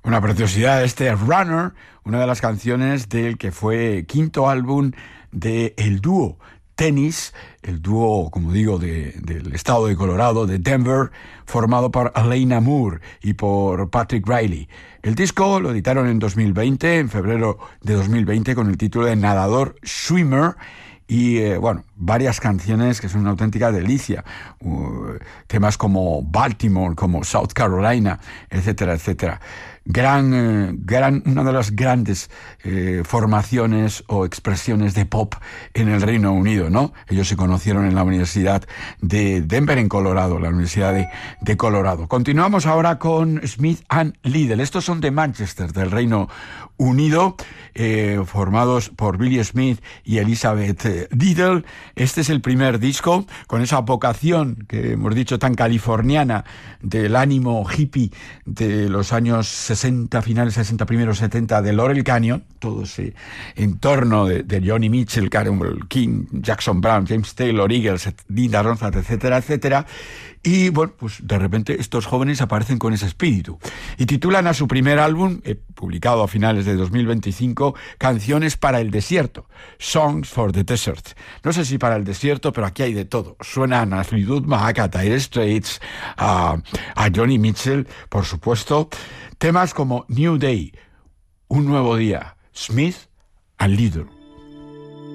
Una preciosidad este Runner, una de las canciones del que fue quinto álbum de el dúo Tennis, el dúo, como digo, del estado de Colorado, de Denver, formado por Alaina Moore y por Patrick Riley. El disco lo editaron en 2020, en febrero de 2020, con el título de Nadador Swimmer. Y, varias canciones que son una auténtica delicia. Temas como Baltimore, como South Carolina, etcétera, etcétera. Una de las grandes formaciones o expresiones de pop en el Reino Unido, ¿no? Ellos se conocieron en la Universidad de Denver, en Colorado, la Universidad de Colorado. Continuamos ahora con Smith and Liddell. Estos son de Manchester, del Reino Unido, formados por Billy Smith y Elizabeth Liddell. Este es el primer disco, con esa vocación que hemos dicho tan californiana del ánimo hippie de los años 60, finales 60, primeros 70, de Laurel Canyon, todo ese entorno de Johnny Mitchell, Carol King, Jackson Browne, James Taylor, Eagles, Linda Ronstadt, etcétera, etcétera. Y bueno, pues de repente estos jóvenes aparecen con ese espíritu y titulan a su primer álbum, publicado a finales de 2025, Canciones para el Desierto, Songs for the Desert. No sé si para el desierto, pero aquí hay de todo. Suenan a Fleetwood Mac, a Dire Straits, a Johnny Mitchell, por supuesto. Temas como New Day, Un Nuevo Día, Smith and Liddell.